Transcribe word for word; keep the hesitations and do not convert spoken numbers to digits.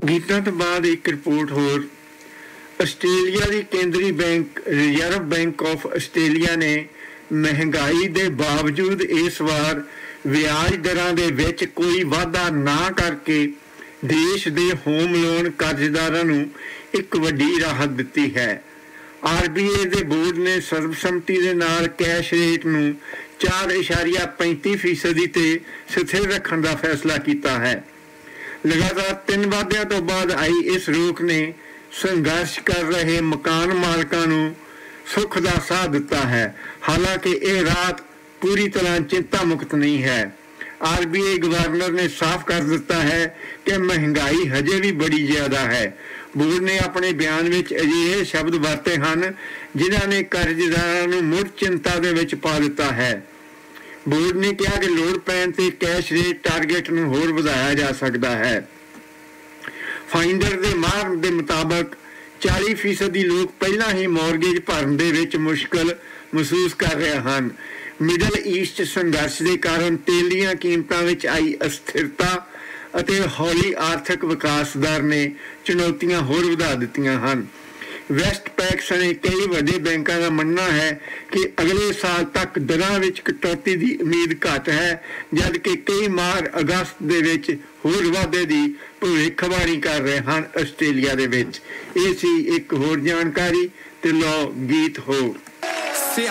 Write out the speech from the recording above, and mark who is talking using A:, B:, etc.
A: ਗੀਤਾਂ ਤੋਂ ਬਾਅਦ ਇੱਕ ਰਿਪੋਰਟ ਹੋਰ। ਆਸਟ੍ਰੇਲੀਆ ਦੀ ਕੇਂਦਰੀ bank reserve bank of Australia ਨੇ ਮਹਿੰਗਾਈ ਦੇ ਬਾਵਜੂਦ ਇਸ ਵਾਰ ਵਿਆਜ ਦਰਾਂ ਦੇ ਵਿੱਚ ਕੋਈ ਵਾਧਾ ਨਾ ਕਰਕੇ ਦੇਸ਼ ਦੇ ਹੋਮ ਲੋਨ ਕਰਜ਼ਦਾਰਾਂ ਨੂੰ ਇੱਕ ਵੱਡੀ ਰਾਹਤ ਦਿੱਤੀ ਹੈ। ਆਰ ਬੀ ਆਈ ਦੇ ਬੋਰਡ ਨੇ ਸਰਬਸੰਮਤੀ ਦੇ ਨਾਲ ਕੈਸ਼ ਰੇਟ ਨੂੰ ਚਾਰ ਇਸ਼ਾਰੀਆ ਪੈਂਤੀ ਫੀਸਦੀ ਤੇ ਸਥਿਰ ਰੱਖਣ ਦਾ ਫੈਸਲਾ ਕੀਤਾ ਹੈ। ਲਗਾਤਾਰ ਤਿੰਨ ਵਾਧਿਆਂ ਤੋਂ ਬਾਅਦ ਆਈ ਇਸ ਰੋਕ ਨੇ ਸੰਘਰਸ਼ ਕਰ ਰਹੇ ਮਕਾਨ ਮਾਲਕਾਂ ਨੂੰ ਸੁੱਖ ਦਾ ਸਾਹ ਦਿੱਤਾ ਹੈ। ਹਾਲਾਂਕਿ ਇਹ ਰਾਹਤ ਪੂਰੀ ਤਰ੍ਹਾਂ ਚਿੰਤਾ ਮੁਕਤ ਨਹੀਂ ਹੈ। ਆਰ ਬੀ ਆਈ ਗਵਰਨਰ ਨੇ ਸਾਫ਼ ਕਰ ਦਿੱਤਾ ਹੈ ਕਿ ਮਹਿੰਗਾਈ ਹਜੇ ਵੀ ਬੜੀ ਜ਼ਿਆਦਾ ਹੈ। ਬੋਰਡ ਨੇ ਆਪਣੇ ਬਿਆਨ ਵਿੱਚ ਅਜਿਹੇ ਸ਼ਬਦ ਵਰਤੇ ਹਨ ਜਿਨ੍ਹਾਂ ਨੇ ਕਰਜ਼ਦਾਰਾਂ ਨੂੰ ਮੁੜ ਚਿੰਤਾ ਦੇ ਵਿੱਚ ਪਾ ਦਿੱਤਾ ਹੈ। ਬੋਰਡ ਨੇ ਕਿਹਾ ਕਿ ਲੋੜ ਪੈਣ ਤੇ ਕੈਸ਼ ਰੇਟ ਟਾਰਗੇਟ ਨੂੰ ਹੋਰ ਵਧਾਇਆ ਜਾ ਸਕਦਾ ਹੈ। ਫਾਈਂਡਰ ਦੇ ਮਾਹਰ ਦੇ ਮੁਤਾਬਕ ਚਾਲੀ ਫੀਸਦੀ ਲੋਕ ਪਹਿਲਾਂ ਹੀ ਮੌਰਗੇਜ ਭਰਨ ਦੇ ਵਿੱਚ ਮੁਸ਼ਕਲ ਮਹਿਸੂਸ ਕਰ ਰਹੇ ਹਨ। ਮਿਡਲ ਈਸਟ ਸੰਘਰਸ਼ ਦੇ ਕਾਰਨ ਤੇਲ ਦੀਆਂ ਕੀਮਤਾਂ ਵਿੱਚ ਆਈ ਅਸਥਿਰਤਾ ਅਤੇ ਹੌਲੀ ਆਰਥਿਕ ਵਿਕਾਸ ਦਰ ਨੇ ਚੁਣੌਤੀਆਂ ਹੋਰ ਵਧਾ ਦਿੱਤੀਆਂ ਹਨ। ਵੈਸਟਪੈਕ ਸਣੇ ਕਈ ਵੱਡੇ ਬੈਂਕਾਂ ਦਾ ਮੰਨਣਾ ਹੈ ਕਿ ਅਗਲੇ ਸਾਲ ਤੱਕ ਦਰਾਂ ਵਿੱਚ ਕਟੌਤੀ ਦੀ ਉਮੀਦ ਘੱਟ ਹੈ, ਜਦ ਕਿ ਕਈ ਮਾਹਰ ਅਗਸਤ ਦੇ ਵਿੱਚ ਹੋਰ ਵਾਧੇ ਦੀ ਭਵਿੱਖਬਾਣੀ ਕਰ ਰਹੇ ਹਨ। ਆਸਟ੍ਰੇਲੀਆ ਦੇ ਵਿੱਚ ਇਹ ਸੀ ਇੱਕ ਹੋਰ ਜਾਣਕਾਰੀ ਤੇ ਲਓ ਗੀਤ ਹੋਰ।